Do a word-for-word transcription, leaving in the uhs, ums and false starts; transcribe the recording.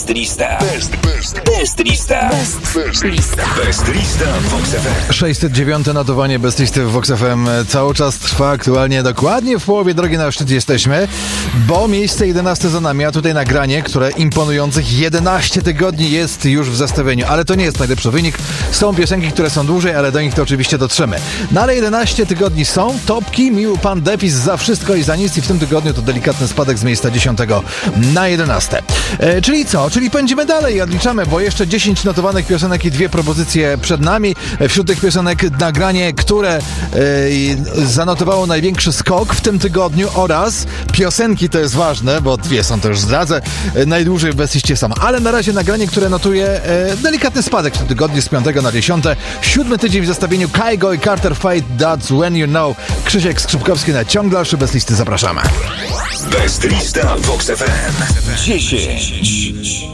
Best lista. Best, best, best lista. Best, best lista. Best lista Vox F M. sześćset dziewiąte notowanie Best listy w Vox F M cały czas trwa aktualnie. Dokładnie w połowie drogi na szczyt jesteśmy, bo miejsce jedenaste za nami, a tutaj nagranie, które imponujących jedenaście tygodni jest już w zestawieniu. Ale to nie jest najlepszy wynik. Są piosenki, które są dłużej, ale do nich to oczywiście dotrzemy. No ale jedenaście tygodni są. Topki, miły pan Depis za wszystko i za nic i w tym tygodniu to delikatny spadek z miejsca dziesiątego na jedenaste. E, czyli co? Czyli pędzimy dalej i odliczamy, bo jeszcze dziesięć notowanych piosenek i dwie propozycje przed nami. Wśród tych piosenek nagranie, które e, zanotowało największy skok w tym tygodniu oraz piosenki, to jest ważne, bo dwie są, to już zdradzę, e, najdłużej w Best-liście są. Ale na razie nagranie, które notuje e, delikatny spadek w tym tygodniu z piątego na dziesiąte. Siódmy tydzień w zestawieniu Kygo i Carter Fight, That's When You Know. Krzysiek Skrzypkowski na ciąg dalszy Best-listy, zapraszamy. Best lista Vox F M. dziesięć.